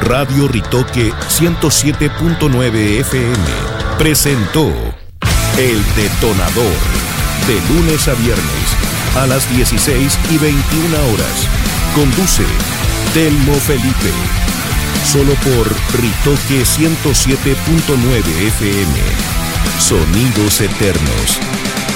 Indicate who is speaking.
Speaker 1: Radio Ritoque 107.9 FM presentó El Detonador, de lunes a viernes a las 16:21 horas. Conduce Telmo Felipe. Solo por Ritoque 107.9 FM. Sonidos eternos.